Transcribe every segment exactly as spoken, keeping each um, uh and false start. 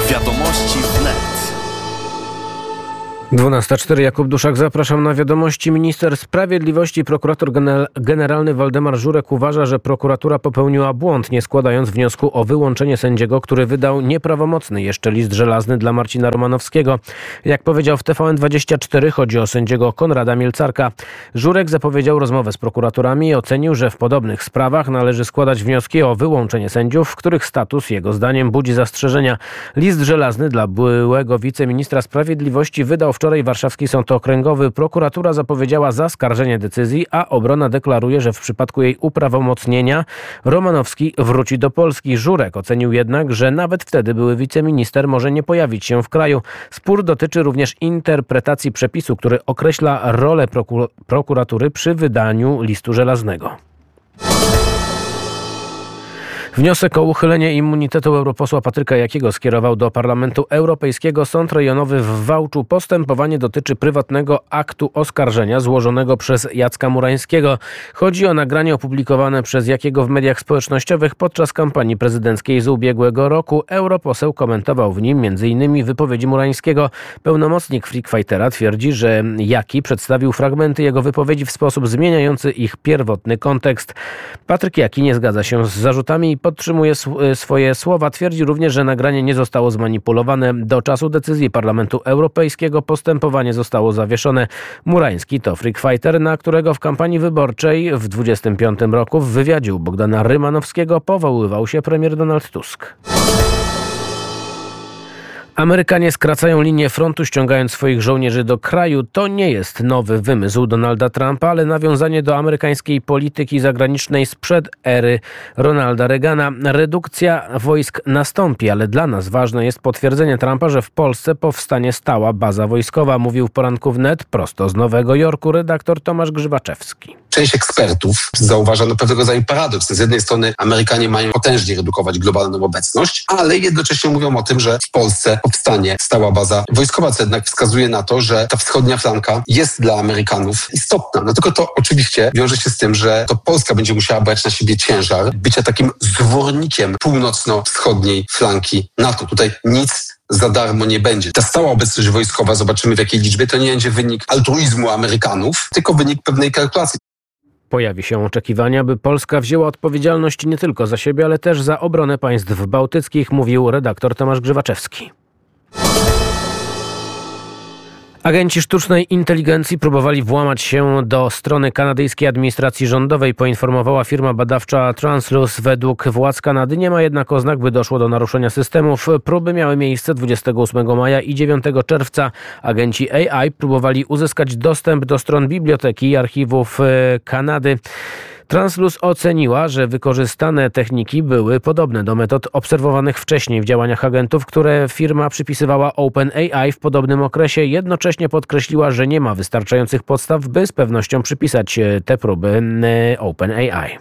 Wiadomości wnet. dwunasta cztery, Jakub Duszak, zapraszam na wiadomości. Minister Sprawiedliwości, prokurator generalny Waldemar Żurek uważa, że prokuratura popełniła błąd, nie składając wniosku o wyłączenie sędziego, który wydał nieprawomocny jeszcze list żelazny dla Marcina Romanowskiego. Jak powiedział w T V N dwadzieścia cztery, chodzi o sędziego Konrada Mielcarka. Żurek zapowiedział rozmowę z prokuratorami i ocenił, że w podobnych sprawach należy składać wnioski o wyłączenie sędziów, których status jego zdaniem budzi zastrzeżenia. List żelazny dla byłego wiceministra sprawiedliwości wydał wczoraj warszawski sąd okręgowy. Prokuratura zapowiedziała zaskarżenie decyzji, a obrona deklaruje, że w przypadku jej uprawomocnienia Romanowski wróci do Polski. Żurek ocenił jednak, że nawet wtedy były wiceminister może nie pojawić się w kraju. Spór dotyczy również interpretacji przepisu, który określa rolę prokur- prokuratury przy wydaniu listu żelaznego. Wniosek o uchylenie immunitetu europosła Patryka Jakiego skierował do Parlamentu Europejskiego Sąd Rejonowy w Wałczu. Postępowanie dotyczy prywatnego aktu oskarżenia złożonego przez Jacka Murańskiego. Chodzi o nagranie opublikowane przez Jakiego w mediach społecznościowych podczas kampanii prezydenckiej z ubiegłego roku. Europoseł komentował w nim między innymi wypowiedzi Murańskiego. Pełnomocnik Freakfightera twierdzi, że Jaki przedstawił fragmenty jego wypowiedzi w sposób zmieniający ich pierwotny kontekst. Patryk Jaki nie zgadza się z zarzutami i podtrzymuje swoje słowa. Twierdzi również, że nagranie nie zostało zmanipulowane. Do czasu decyzji Parlamentu Europejskiego postępowanie zostało zawieszone. Murański to freakfighter, na którego w kampanii wyborczej w dwudziestym piątym roku w wywiadzie u Bogdana Rymanowskiego powoływał się premier Donald Tusk. Amerykanie skracają linię frontu, ściągając swoich żołnierzy do kraju. To nie jest nowy wymysł Donalda Trumpa, ale nawiązanie do amerykańskiej polityki zagranicznej sprzed ery Ronalda Reagana. Redukcja wojsk nastąpi, ale dla nas ważne jest potwierdzenie Trumpa, że w Polsce powstanie stała baza wojskowa, mówił w poranku wnet prosto z Nowego Jorku redaktor Tomasz Grzywaczewski. Część ekspertów zauważa no pewnego rodzaju paradoks. Z jednej strony Amerykanie mają potężnie redukować globalną obecność, ale jednocześnie mówią o tym, że w Polsce powstanie stała baza wojskowa, co jednak wskazuje na to, że ta wschodnia flanka jest dla Amerykanów istotna. No tylko to oczywiście wiąże się z tym, że to Polska będzie musiała brać na siebie ciężar bycia takim zwornikiem północno-wschodniej flanki NATO. Tutaj nic za darmo nie będzie. Ta stała obecność wojskowa, zobaczymy w jakiej liczbie, to nie będzie wynik altruizmu Amerykanów, tylko wynik pewnej kalkulacji. Pojawi się oczekiwania, by Polska wzięła odpowiedzialność nie tylko za siebie, ale też za obronę państw bałtyckich, mówił redaktor Tomasz Grzywaczewski. Agenci sztucznej inteligencji próbowali włamać się do strony kanadyjskiej administracji rządowej, poinformowała firma badawcza Translus. Według władz Kanady nie ma jednak oznak, by doszło do naruszenia systemów. Próby miały miejsce dwudziestego ósmego maja i dziewiątego czerwca. Agenci A I próbowali uzyskać dostęp do stron biblioteki i archiwów Kanady. Translus oceniła, że wykorzystane techniki były podobne do metod obserwowanych wcześniej w działaniach agentów, które firma przypisywała OpenAI w podobnym okresie. Jednocześnie podkreśliła, że nie ma wystarczających podstaw, by z pewnością przypisać te próby OpenAI.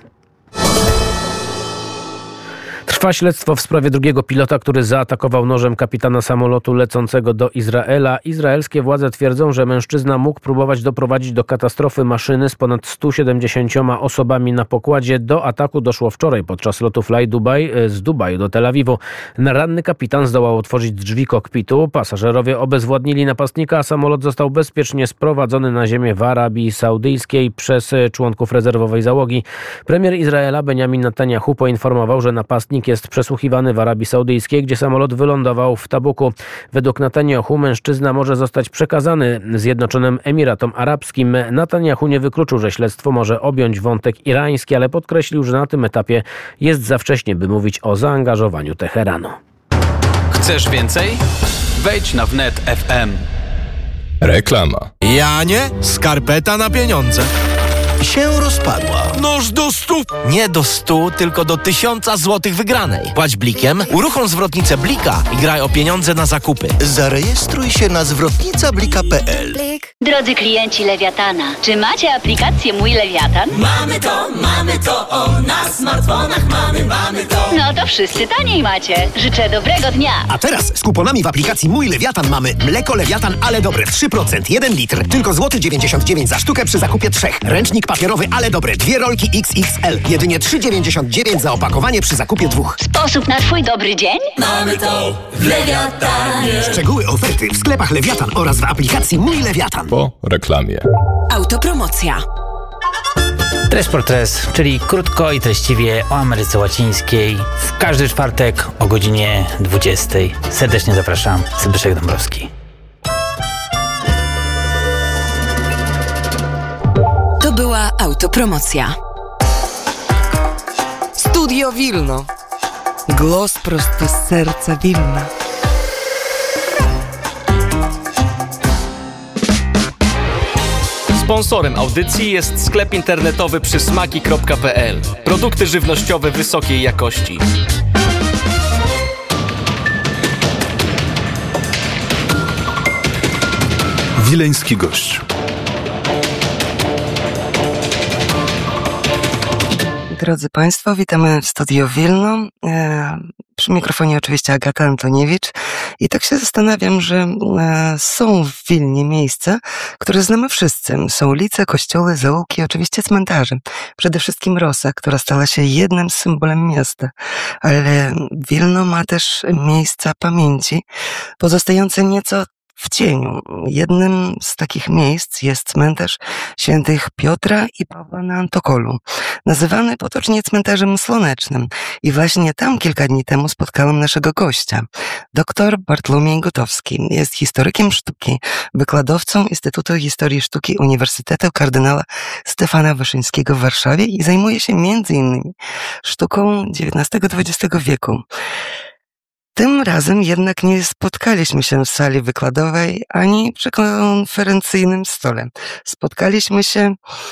Trwa śledztwo w sprawie drugiego pilota, który zaatakował nożem kapitana samolotu lecącego do Izraela. Izraelskie władze twierdzą, że mężczyzna mógł próbować doprowadzić do katastrofy maszyny z ponad stu siedemdziesięcioma osobami na pokładzie. Do ataku doszło wczoraj podczas lotu Fly Dubai z Dubaju do Tel Awiwu. Ranny kapitan zdołał otworzyć drzwi kokpitu. Pasażerowie obezwładnili napastnika, a samolot został bezpiecznie sprowadzony na ziemię w Arabii Saudyjskiej przez członków rezerwowej załogi. Premier Izraela Benjamin Netanyahu poinformował, że napastnik jest przesłuchiwany w Arabii Saudyjskiej, gdzie samolot wylądował w Tabuku. Według Netanyahu mężczyzna może zostać przekazany Zjednoczonym Emiratom Arabskim. Netanyahu nie wykluczył, że śledztwo może objąć wątek irański, ale podkreślił, że na tym etapie jest za wcześnie, by mówić o zaangażowaniu Teheranu. Chcesz więcej? Wejdź na wnet kropka f m. Reklama. Ja nie? Skarpeta na pieniądze. Się rozpadła. Noż do stu. Nie do stu, tylko do tysiąca złotych wygranej. Płać blikiem, uruchom zwrotnicę Blika i graj o pieniądze na zakupy. Zarejestruj się na zwrotnica blika kropka p l. Drodzy klienci Lewiatana, czy macie aplikację Mój Lewiatan? Mamy to, mamy to, o, na smartfonach mamy, mamy to. No to wszyscy taniej macie. Życzę dobrego dnia. A teraz z kuponami w aplikacji Mój Lewiatan mamy mleko Lewiatan, ale dobre w trzy procent, jeden litr. Tylko złoty dziewięćdziesiąt dziewięć za sztukę przy zakupie trzech. Ręcznik papierowy, ale dobre. Dwie rolki X X L. Jedynie trzy dziewięćdziesiąt dziewięć za opakowanie przy zakupie dwóch. Sposób na twój dobry dzień? Mamy to w Lewiatanie. Szczegóły oferty w sklepach Lewiatan oraz w aplikacji Mój Lewiatan. Po reklamie. Autopromocja. Tres por Tres, czyli krótko i treściwie o Ameryce Łacińskiej. W każdy czwartek o godzinie dwudziestej. Serdecznie zapraszam. Zbyszek Dąbrowski. To była autopromocja. Studio Wilno. Głos prosto z serca Wilna. Sponsorem audycji jest sklep internetowy przysmaki kropka pe el. Produkty żywnościowe wysokiej jakości. Wileński gość. Drodzy Państwo, witamy w Studio Wilno. E, przy mikrofonie oczywiście Agata Antoniewicz. I tak się zastanawiam, że e, są w Wilnie miejsca, które znamy wszyscy. Są ulice, kościoły, zaułki, oczywiście cmentarze. Przede wszystkim Rosa, która stała się jednym z symbolem miasta. Ale Wilno ma też miejsca pamięci, pozostające nieco w cieniu. Jednym z takich miejsc jest cmentarz świętych Piotra i Pawła na Antokolu, nazywany potocznie cmentarzem słonecznym. I właśnie tam kilka dni temu spotkałem naszego gościa. Doktor Bartłomiej Gutowski jest historykiem sztuki, wykładowcą Instytutu Historii Sztuki Uniwersytetu Kardynała Stefana Wyszyńskiego w Warszawie i zajmuje się między innymi sztuką dziewiętnastego do dwudziestego wieku. Tym razem jednak nie spotkaliśmy się w sali wykładowej ani przy konferencyjnym stole. Spotkaliśmy się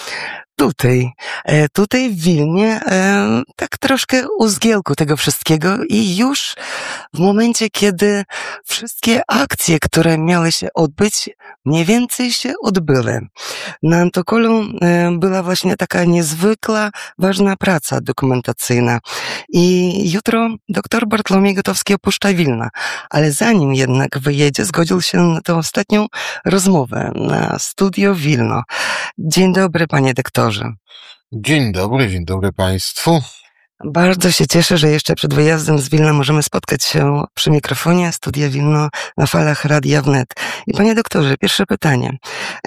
tutaj, tutaj w Wilnie, tak troszkę u zgiełku tego wszystkiego i już w momencie, kiedy wszystkie akcje, które miały się odbyć, mniej więcej się odbyły. Na Antokolu była właśnie taka niezwykła, ważna praca dokumentacyjna i jutro doktor Bartłomiej Gutowski opuszcza Wilno, ale zanim jednak wyjedzie, zgodził się na tę ostatnią rozmowę na Studio Wilno. Dzień dobry, panie doktorze. Dzień dobry, dzień dobry Państwu. Bardzo się cieszę, że jeszcze przed wyjazdem z Wilna możemy spotkać się przy mikrofonie Studia Wilno na falach Radia Wnet. I panie doktorze, pierwsze pytanie.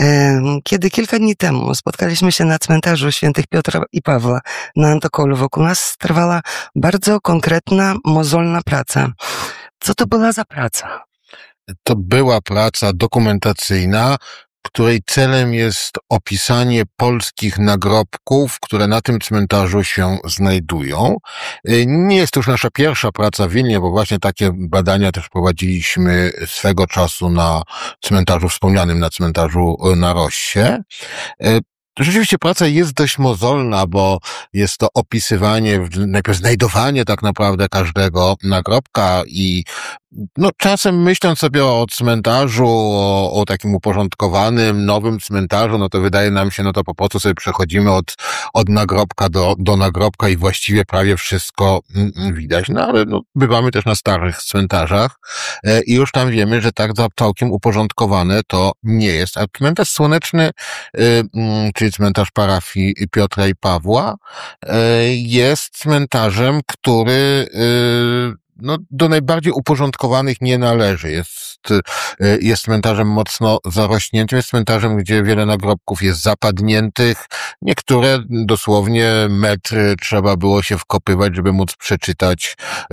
Kiedy kilka dni temu spotkaliśmy się na cmentarzu świętych Piotra i Pawła na Antokolu, wokół nas trwała bardzo konkretna, mozolna praca. Co to była za praca? To była praca dokumentacyjna, której celem jest opisanie polskich nagrobków, które na tym cmentarzu się znajdują. Nie jest to już nasza pierwsza praca w Wilnie, bo właśnie takie badania też prowadziliśmy swego czasu na cmentarzu, wspomnianym na cmentarzu na Rossie. Rzeczywiście praca jest dość mozolna, bo jest to opisywanie, najpierw znajdowanie tak naprawdę każdego nagrobka i no czasem myśląc sobie o cmentarzu, o, o takim uporządkowanym, nowym cmentarzu, no to wydaje nam się, no to po prostu sobie przechodzimy od, od nagrobka do, do nagrobka i właściwie prawie wszystko widać. No ale no, bywamy też na starych cmentarzach e, i już tam wiemy, że tak całkiem uporządkowane to nie jest. A cmentarz słoneczny, e, m, czyli cmentarz parafii Piotra i Pawła, e, jest cmentarzem, który e, no, do najbardziej uporządkowanych nie należy. Jest, jest cmentarzem mocno zarośniętym, jest cmentarzem, gdzie wiele nagrobków jest zapadniętych. Niektóre dosłownie metry trzeba było się wkopywać, żeby móc przeczytać,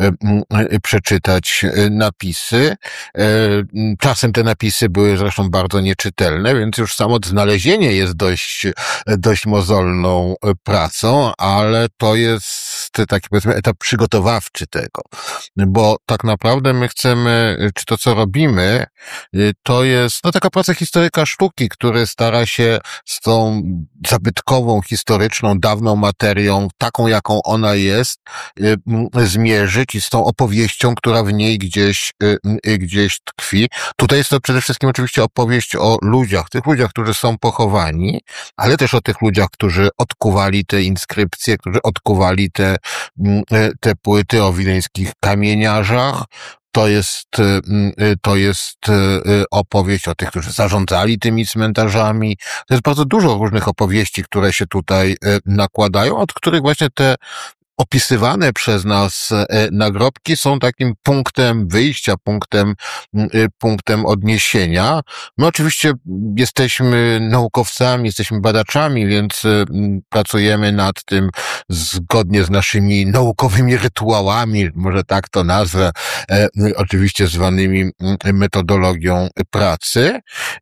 przeczytać napisy. Czasem te napisy były zresztą bardzo nieczytelne, więc już samo znalezienie jest dość, dość mozolną pracą, ale to jest taki, powiedzmy, etap przygotowawczy tego. Bo tak naprawdę my chcemy, czy to co robimy, to jest no taka praca historyka sztuki, który stara się z tą zabytkową, historyczną, dawną materią, taką jaką ona jest, zmierzyć i z tą opowieścią, która w niej gdzieś, gdzieś tkwi. Tutaj jest to przede wszystkim oczywiście opowieść o ludziach, tych ludziach, którzy są pochowani, ale też o tych ludziach, którzy odkuwali te inskrypcje, którzy odkuwali te, te płyty o wileńskich kamieniarzach. to jest, to jest opowieść o tych, którzy zarządzali tymi cmentarzami. To jest bardzo dużo różnych opowieści, które się tutaj nakładają, od których właśnie te opisywane przez nas nagrobki są takim punktem wyjścia, punktem, punktem odniesienia. My oczywiście jesteśmy naukowcami, jesteśmy badaczami, więc pracujemy nad tym zgodnie z naszymi naukowymi rytuałami, może tak to nazwę, oczywiście zwanymi metodologią pracy,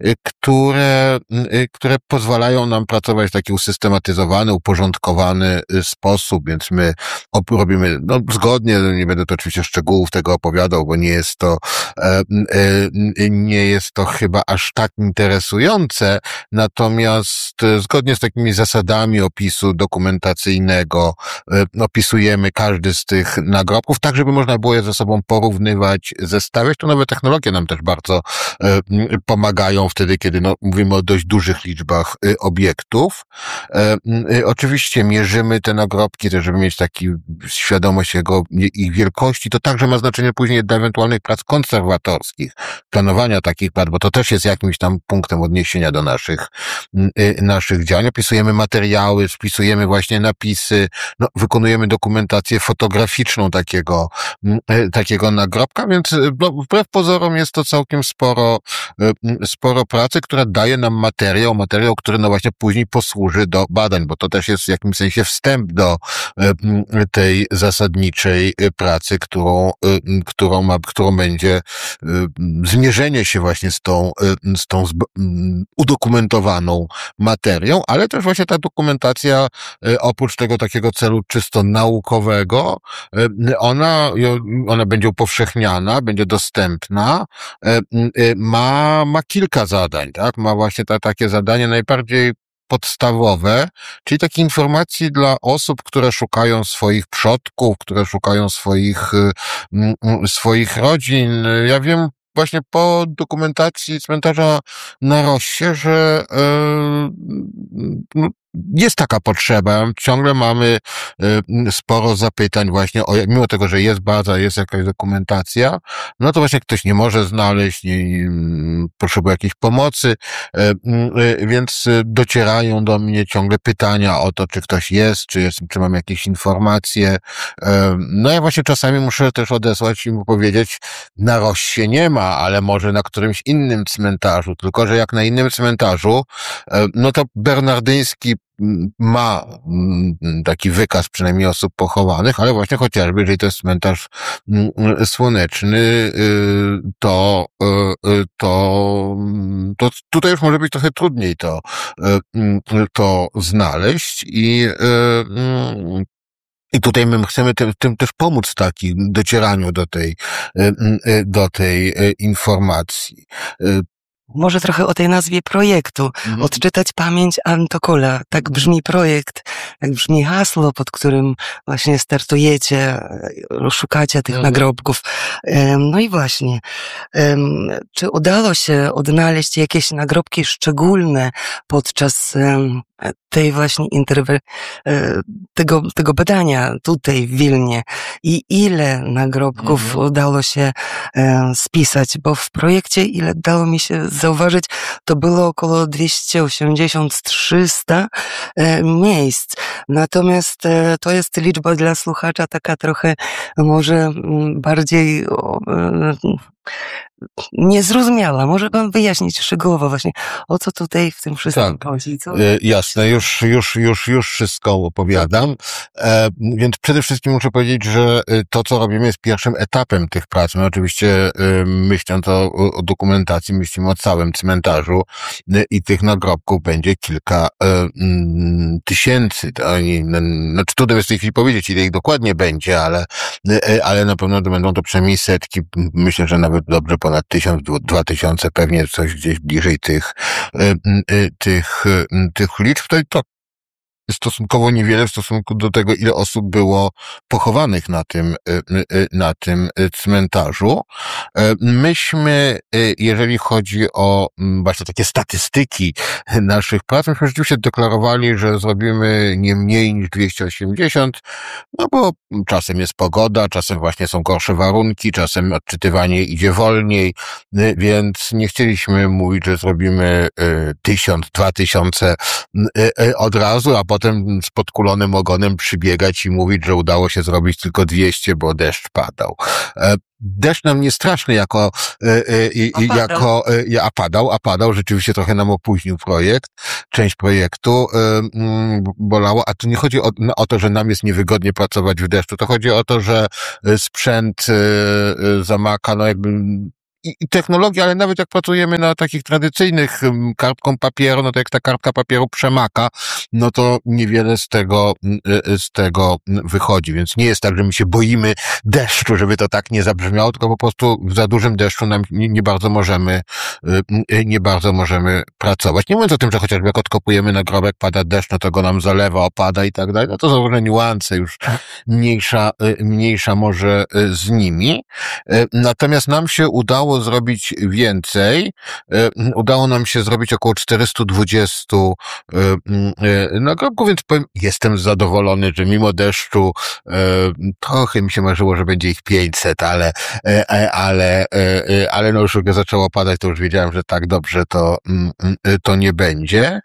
które, które pozwalają nam pracować w taki usystematyzowany, uporządkowany sposób, więc my robimy, no zgodnie, nie będę to oczywiście szczegółów tego opowiadał, bo nie jest to, e, e, nie jest to chyba aż tak interesujące, natomiast e, zgodnie z takimi zasadami opisu dokumentacyjnego e, opisujemy każdy z tych nagrobków, tak żeby można było je ze sobą porównywać, zestawiać. To nowe technologie nam też bardzo e, pomagają wtedy, kiedy no, mówimy o dość dużych liczbach e, obiektów. E, e, oczywiście mierzymy te nagrobki, też żeby mieć taki świadomość jego, ich wielkości, to także ma znaczenie później dla ewentualnych prac konserwatorskich, planowania takich prac, bo to też jest jakimś tam punktem odniesienia do naszych, naszych działań. Opisujemy materiały, spisujemy właśnie napisy, no, wykonujemy dokumentację fotograficzną takiego, takiego nagrobka, więc no, wbrew pozorom jest to całkiem sporo, sporo pracy, która daje nam materiał, materiał, który no właśnie później posłuży do badań, bo to też jest w jakimś sensie wstęp do tej zasadniczej pracy, którą, którą ma, którą będzie zmierzenie się właśnie z tą, z tą udokumentowaną materią, ale też właśnie ta dokumentacja, oprócz tego takiego celu czysto naukowego, ona, ona będzie upowszechniana, będzie dostępna, ma, ma kilka zadań, tak? Ma właśnie ta, takie zadanie najbardziej podstawowe, czyli takie informacji dla osób, które szukają swoich przodków, które szukają swoich, swoich rodzin. Ja wiem właśnie po dokumentacji cmentarza na Rossie, że yy, jest taka potrzeba. Ciągle mamy y, sporo zapytań właśnie, o, mimo tego, że jest baza, jest jakaś dokumentacja, no to właśnie ktoś nie może znaleźć, nie, nie, potrzebuje jakiejś pomocy, y, y, więc docierają do mnie ciągle pytania o to, czy ktoś jest, czy jest, czy mam jakieś informacje. Y, no ja właśnie czasami muszę też odesłać i mu powiedzieć, na Rossie nie ma, ale może na którymś innym cmentarzu, tylko że jak na innym cmentarzu, y, no to bernardyński ma taki wykaz przynajmniej osób pochowanych, ale właśnie chociażby, jeżeli to jest cmentarz słoneczny, to, to, to tutaj już może być trochę trudniej to, to znaleźć i I tutaj my chcemy tym, tym też pomóc w takim docieraniu do tej, do tej informacji. Może trochę o tej nazwie projektu. Mhm. Odczytać pamięć Antokola. Tak brzmi projekt, tak brzmi hasło, pod którym właśnie startujecie, szukacie tych mhm. nagrobków. No i właśnie, czy udało się odnaleźć jakieś nagrobki szczególne podczas tej właśnie interwe- tego, tego badania tutaj w Wilnie i ile nagrobków mhm. udało się spisać, bo w projekcie, ile dało mi się zauważyć, to było około dwieście osiemdziesiąt do trzystu miejsc. Natomiast to jest liczba dla słuchacza taka trochę może bardziej niezrozumiała. Może pan wyjaśnić szczegółowo właśnie, o co tutaj w tym wszystkim tak. chodzi? Co? E, jasne, już, już, już, już wszystko opowiadam. E, więc przede wszystkim muszę powiedzieć, że to, co robimy, jest pierwszym etapem tych prac. My oczywiście, e, myśląc o, o dokumentacji, myślimy o całym cmentarzu e, i tych nagrobków będzie kilka e, m, tysięcy. To, i, no, znaczy, trudno jest w tej chwili powiedzieć, ile ich dokładnie będzie, ale, e, ale na pewno to będą to przynajmniej setki. Myślę, że nawet dobrze ponad tysiąc, dwa tysiące, pewnie coś gdzieś bliżej tych, tych, tych liczb. To, to stosunkowo niewiele w stosunku do tego, ile osób było pochowanych na tym, na tym cmentarzu. Myśmy, jeżeli chodzi o właśnie takie statystyki naszych prac, myśmy rzeczywiście deklarowali, że zrobimy nie mniej niż dwieście osiemdziesiąt, no bo czasem jest pogoda, czasem właśnie są gorsze warunki, czasem odczytywanie idzie wolniej, więc nie chcieliśmy mówić, że zrobimy tysiąc, dwa tysiące od razu, a potem z podkulonym ogonem przybiegać i mówić, że udało się zrobić tylko dwieście, bo deszcz padał. Deszcz nam nie straszny jako, a jako, a padał, a padał, rzeczywiście trochę nam opóźnił projekt, część projektu bolało, a tu nie chodzi o, o to, że nam jest niewygodnie pracować w deszczu, to chodzi o to, że sprzęt zamaka, no jakby I, i technologia, ale nawet jak pracujemy na takich tradycyjnych kartką papieru, no to jak ta kartka papieru przemaka, no to niewiele z tego, z tego wychodzi. Więc nie jest tak, że my się boimy deszczu, żeby to tak nie zabrzmiało, tylko po prostu w za dużym deszczu nam nie, nie bardzo możemy, nie bardzo możemy pracować. Nie mówiąc o tym, że chociażby jak odkopujemy nagrobek, pada deszcz, no to go nam zalewa, opada i tak dalej. No to są różne niuanse, już mniejsza, mniejsza może z nimi. Natomiast nam się udało zrobić więcej. Udało nam się zrobić około czterysta dwadzieścia nagrobków, więc powiem, jestem zadowolony, że mimo deszczu trochę mi się marzyło, że będzie ich pięćset, ale, ale, ale no już jak zaczęło padać, to już wiedziałem, że tak dobrze to, to nie będzie.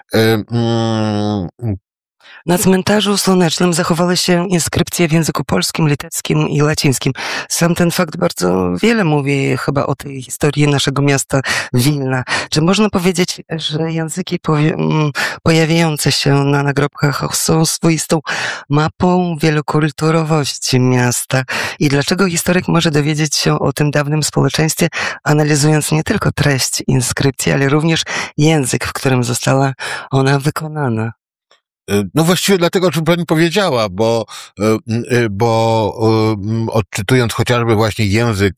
Na cmentarzu słonecznym zachowały się inskrypcje w języku polskim, litewskim i łacińskim. Sam ten fakt bardzo wiele mówi chyba o tej historii naszego miasta Wilna. Czy można powiedzieć, że języki pojawiające się na nagrobkach są swoistą mapą wielokulturowości miasta? I dlaczego historyk może dowiedzieć się o tym dawnym społeczeństwie, analizując nie tylko treść inskrypcji, ale również język, w którym została ona wykonana? No właściwie dlatego, o czym pani powiedziała, bo, bo odczytując chociażby właśnie język,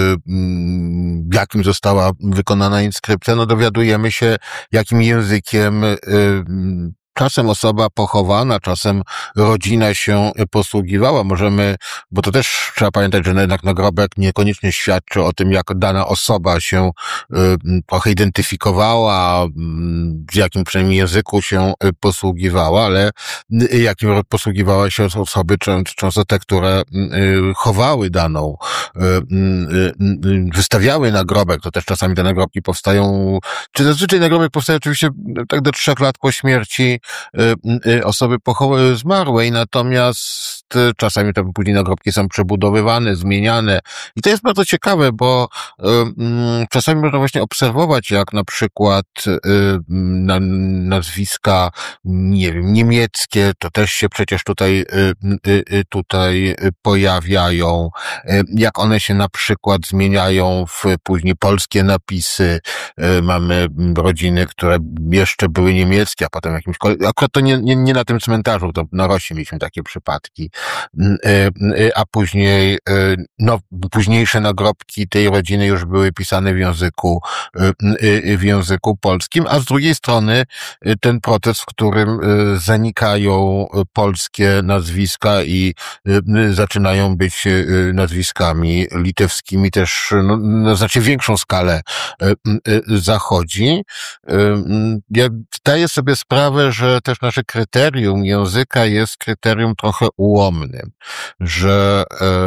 jakim została wykonana inskrypcja, no dowiadujemy się, jakim językiem czasem osoba pochowana, czasem rodzina się posługiwała. Możemy, bo to też trzeba pamiętać, że jednak nagrobek niekoniecznie świadczy o tym, jak dana osoba się y, trochę identyfikowała, w jakim przynajmniej języku się posługiwała, ale y, jakim posługiwała się osoby, często te, które y, chowały daną, y, y, y, wystawiały nagrobek. To też czasami te nagrobki powstają, czy zazwyczaj nagrobek powstaje oczywiście tak do trzech lat po śmierci osoby pochowanej zmarłej, natomiast czasami te później nagrobki są przebudowywane, zmieniane. I to jest bardzo ciekawe, bo um, czasami można właśnie obserwować, jak na przykład um, na, nazwiska, nie wiem, niemieckie, to też się przecież tutaj, tutaj pojawiają, jak one się na przykład zmieniają w później polskie napisy. Mamy rodziny, które jeszcze były niemieckie, a potem jakimś, akurat to nie, nie, nie na tym cmentarzu, to na Rosie mieliśmy takie przypadki, a później, no, późniejsze nagrobki tej rodziny już były pisane w języku, w języku polskim, a z drugiej strony ten proces, w którym zanikają polskie nazwiska i zaczynają być nazwiskami litewskimi, też no, na znacznie większą skalę zachodzi. Ja zdaję sobie sprawę, że też nasze kryterium języka jest kryterium trochę ułomnym, że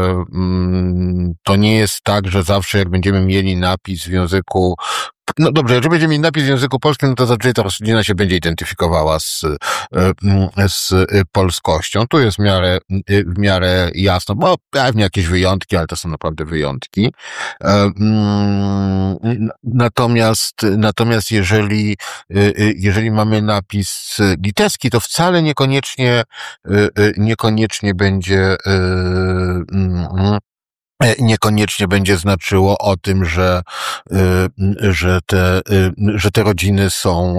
to nie jest tak, że zawsze jak będziemy mieli napis w języku, no dobrze, jeżeli będziemy mieli napis w języku polskim, no to zazwyczaj ta rodzina się będzie identyfikowała z, z polskością. Tu jest w miarę, w miarę jasno, bo pewnie jakieś wyjątki, ale to są naprawdę wyjątki. Natomiast, natomiast jeżeli, jeżeli mamy napis litewski, to wcale niekoniecznie, niekoniecznie będzie niekoniecznie będzie znaczyło o tym, że, że te, że te rodziny są,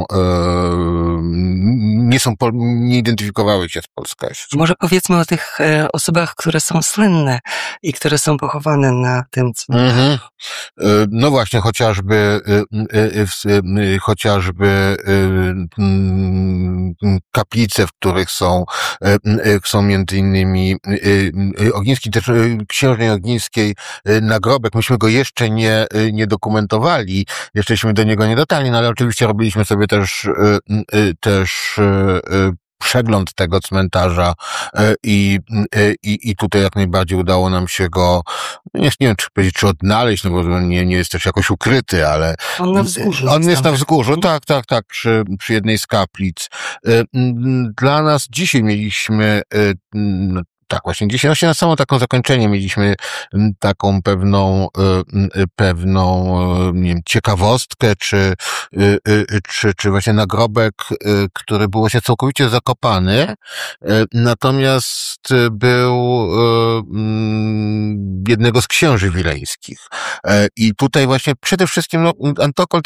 nie są, nie identyfikowały się z polskością. Może powiedzmy o tych osobach, które są słynne i które są pochowane na tym cmentarzu. Mhm. No właśnie, chociażby, chociażby kaplice, w których są, są między innymi Ogiński, też księżnej Ogińskiej nagrobek. Myśmy go jeszcze nie, nie dokumentowali, jeszcześmy do niego nie dotarli, no ale oczywiście robiliśmy sobie też, też przegląd tego cmentarza i, i, i tutaj jak najbardziej udało nam się go, nie, nie wiem czy powiedzieć, czy odnaleźć, no bo nie, nie jest też jakoś ukryty, ale on na wzgórzu. On jest na wzgórzu, tak, tak, tak, przy, przy jednej z kaplic. Dla nas dzisiaj mieliśmy Tak, właśnie dzisiaj, właśnie na samo taką zakończenie mieliśmy taką pewną, pewną, nie wiem, ciekawostkę, czy, czy, czy właśnie nagrobek, który był właśnie całkowicie zakopany, natomiast był jednego z księży wileńskich. I tutaj właśnie przede wszystkim, no, Antokol